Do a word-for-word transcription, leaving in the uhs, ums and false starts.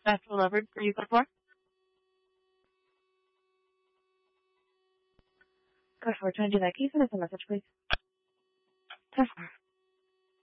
That's delivered for you before? Customer, trying to do that. Can you send us a message, please? Customer.